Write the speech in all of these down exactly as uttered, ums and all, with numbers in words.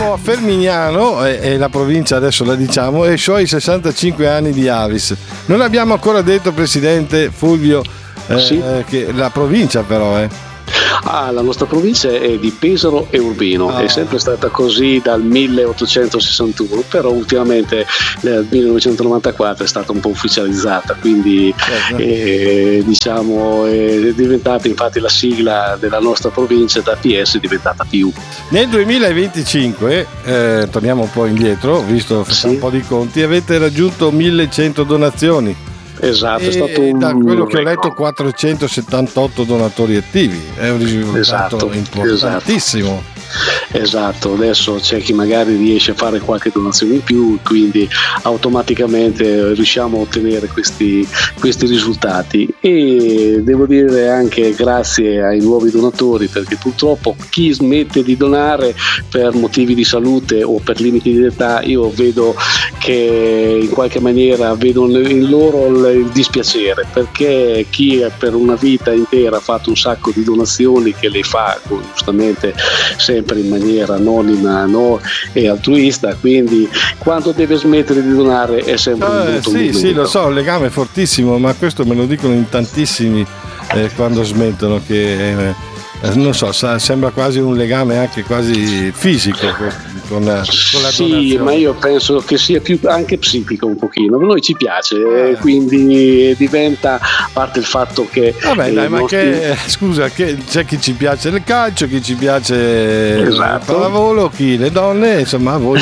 Siamo a Fermignano e, e la provincia adesso la diciamo e i suoi sessantacinque anni di Avis. Non abbiamo ancora detto, presidente Fulvio, eh, Sì. che la provincia però è. Eh. Ah, la nostra provincia è di Pesaro e Urbino, Ah. è sempre stata così dal milleottocentosessantuno, però ultimamente nel millenovecentonovantaquattro è stata un po' ufficializzata, quindi Certo. eh, diciamo è diventata infatti la sigla della nostra provincia da P S è diventata P U. Nel duemilaventicinque, eh, torniamo un po' indietro, visto facciamo Sì. un po' di conti, avete raggiunto millecento donazioni. Esatto, è E stato un da quello che ho record. letto quattrocentosettantotto donatori attivi, è un risultato Esatto, importantissimo. Esatto, adesso c'è chi magari riesce a fare qualche donazione in più, quindi automaticamente riusciamo a ottenere questi, questi risultati, e devo dire anche grazie ai nuovi donatori, perché purtroppo chi smette di donare per motivi di salute o per limiti di età, io vedo che in qualche maniera vedo in loro il dispiacere, perché chi per una vita intera ha fatto un sacco di donazioni che le fa giustamente sempre in maniera anonima, no? E altruista, quindi quando deve smettere di donare è sempre un Eh, brutto sì, momento. sì, lo so, il legame è fortissimo, ma questo me lo dicono in tantissimi eh, quando smettono, che eh, non so, sa- sembra quasi un legame anche quasi fisico con, con la Sì, donazione. ma io penso che sia più anche psichico un pochino, a noi ci piace, Eh. eh, quindi diventa, a parte il fatto che Vabbè, eh, dai, i ma nostri- che scusa, che c'è chi ci piace il calcio, chi ci piace Esatto. il pallavolo, chi le donne, insomma, a voi.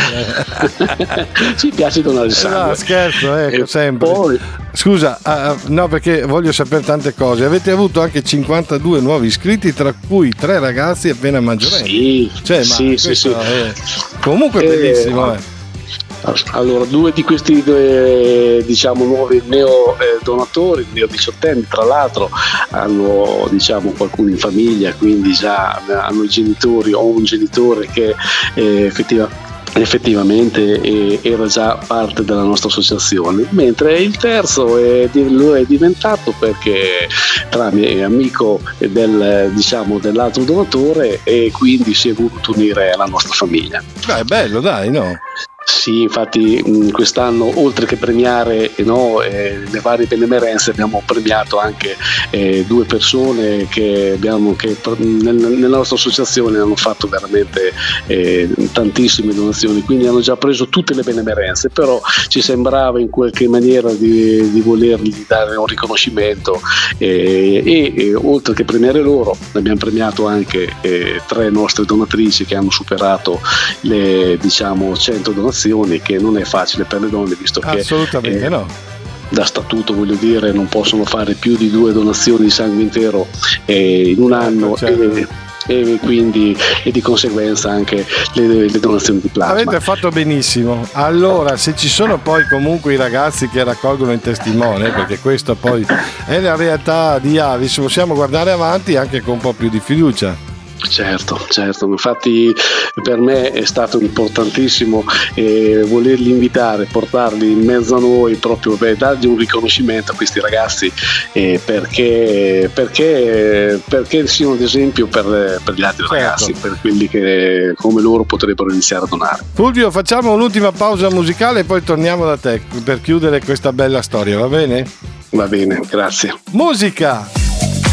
ci piace donare il sangue. No, scherzo, ecco, E sempre. poi- Scusa, ah, no, perché voglio sapere tante cose. Avete avuto anche cinquantadue nuovi iscritti, tra cui tre ragazzi appena maggiorenni. Sì, Cioè, ma sì, sì, questo sì. è comunque Eh, bellissimo. Eh. Allora, due di questi due, diciamo, nuovi neo eh, donatori, neo diciottenni, tra l'altro, hanno, diciamo, qualcuno in famiglia, quindi già hanno i genitori o un genitore che eh, effettivamente effettivamente eh, era già parte della nostra associazione, mentre il terzo è, di- lo è diventato perché tramite amico del, diciamo, dell'altro donatore, e quindi si è voluto unire alla nostra famiglia. Beh, è bello, dai, no? Sì, infatti mh, quest'anno, oltre che premiare eh, no, eh, le varie benemerenze, abbiamo premiato anche eh, due persone che, abbiamo, che pr- nel- nella nostra associazione hanno fatto veramente eh, tantissime donazioni, quindi hanno già preso tutte le benemerenze, però ci sembrava in qualche maniera di, di volergli dare un riconoscimento, eh, e, e oltre che premiare loro abbiamo premiato anche eh, tre nostre donatrici che hanno superato le, diciamo, cento donazioni, che non è facile per le donne, visto che Assolutamente eh, no. da statuto, voglio dire, non possono fare più di due donazioni di sangue intero eh, in un anno, certo. e, e quindi e di conseguenza anche le, le donazioni di plasma. Avete fatto benissimo. Allora, se ci sono poi comunque i ragazzi che raccolgono il testimone, perché questa poi è la realtà di Avis, possiamo guardare avanti anche con un po' più di fiducia. Certo, certo, infatti per me è stato importantissimo eh, volerli invitare, portarli in mezzo a noi, proprio per dargli un riconoscimento a questi ragazzi, eh, perché, perché, perché siano ad esempio per, per gli altri Certo. ragazzi, per quelli che come loro potrebbero iniziare a donare. Fulvio, facciamo un'ultima pausa musicale e poi torniamo da te per chiudere questa bella storia, va bene? Va bene, grazie. Musica!